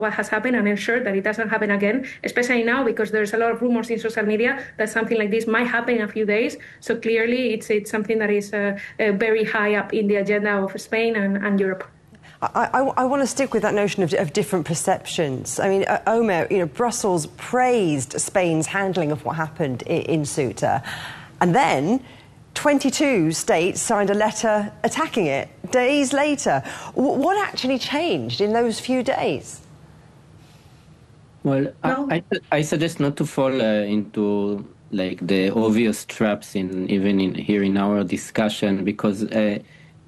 what has happened and ensure that it doesn't happen again, especially now because there's a lot of rumors in social media that something like this might happen in a few days. So clearly it's something that is very high up in the agenda of Spain and Europe. I want to stick with that notion of different perceptions. I mean, Omer, Brussels praised Spain's handling of what happened in Ceuta, and then 22 states signed a letter attacking it days later. What actually changed in those few days? Well, I suggest not to fall into like the obvious traps here in our discussion, because there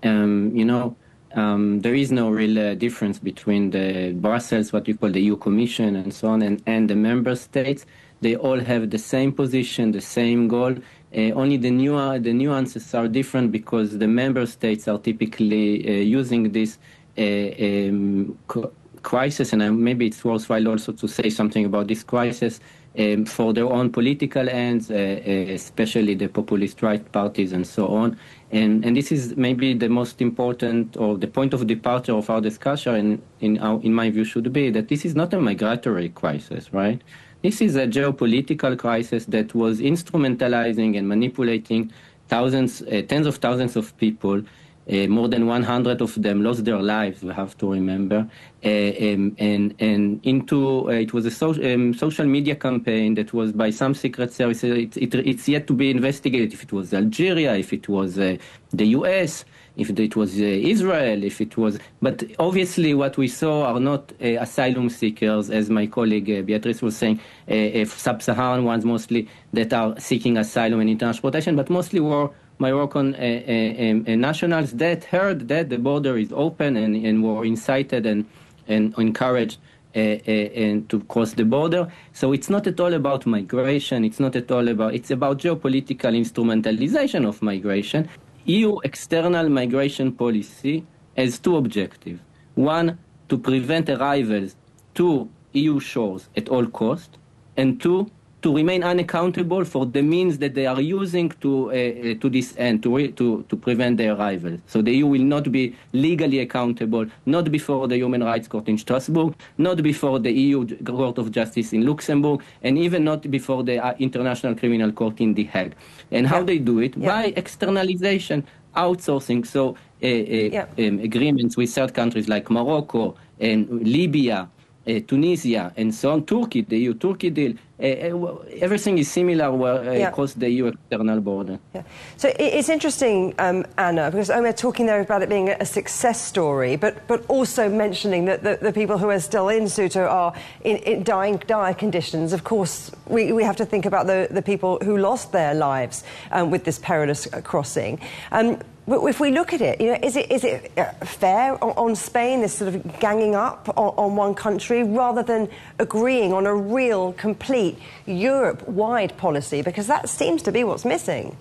is no real difference between the Brussels, what you call the EU Commission and so on, and the member states. They all have the same position, the same goal. Only the nuances are different because the member states are typically using this crisis, and maybe it's worthwhile also to say something about this crisis for their own political ends, especially the populist right parties and so on. And this is maybe the most important, or the point of departure of our discussion, in my view, should be that this is not a migratory crisis, right? This is a geopolitical crisis that was instrumentalizing and manipulating tens of thousands of people. More than 100 of them lost their lives, we have to remember. It was a social media campaign that was by some secret services. It's yet to be investigated if it was Algeria, if it was the US, if it was Israel, but obviously what we saw are not asylum seekers, as my colleague Beatrice was saying, sub-Saharan ones mostly that are seeking asylum and international protection, but mostly were Moroccan nationals that heard that the border is open and were incited and encouraged to cross the border. So it's not at all about migration. It's about geopolitical instrumentalization of migration. EU external migration policy has two objectives. One, to prevent arrivals to EU shores at all costs, and two, to remain unaccountable for the means that they are using to this end, to prevent their arrival. So the EU will not be legally accountable, not before the Human Rights Court in Strasbourg, not before the EU Court of Justice in Luxembourg, and even not before the International Criminal Court in The Hague. And how they do it? By externalization, outsourcing. So agreements with third countries like Morocco and Libya, Tunisia, and so on, Turkey, the EU-Turkey deal, everything is similar across the EU external border. Yeah. So it's interesting, Anna, because Omer talking there about it being a success story, but also mentioning that the people who are still in Ceuta are in dire conditions. Of course, we have to think about the people who lost their lives with this perilous crossing. But if we look at it, is it fair on Spain, this sort of ganging up on one country, rather than agreeing on a real, complete Europe-wide policy? Because that seems to be what's missing.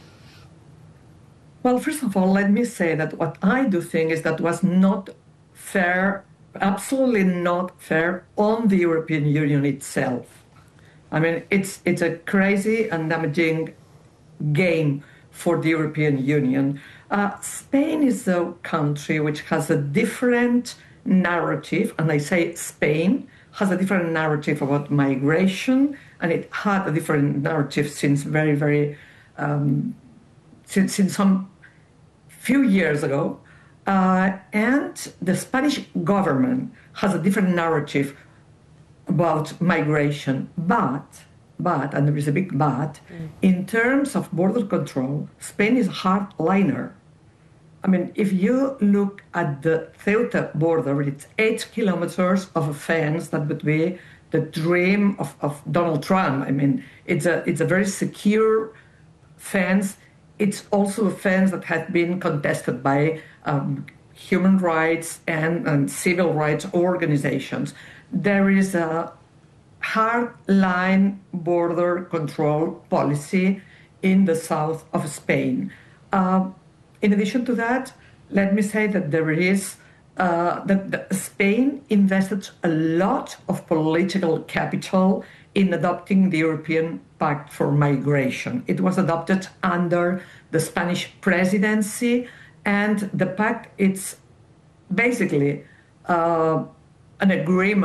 Well, first of all, let me say that what I do think is that was not fair, absolutely not fair on the European Union itself. I mean, it's a crazy and damaging game for the European Union. Spain is a country which has a different narrative, and I say Spain has a different narrative about migration, and it had a different narrative since since some few years ago. And the Spanish government has a different narrative about migration, but, and there is a big but, in terms of border control, Spain is a hardliner. I mean, if you look at the Ceuta border, it's 8 kilometers of a fence that would be the dream of Donald Trump. I mean, it's a very secure fence. It's also a fence that has been contested by human rights and civil rights organizations. There is a hard-line border control policy in the south of Spain. In addition to that, let me say that there is that Spain invested a lot of political capital in adopting the European Pact for Migration. It was adopted under the Spanish presidency, and the pact, it's basically an agreement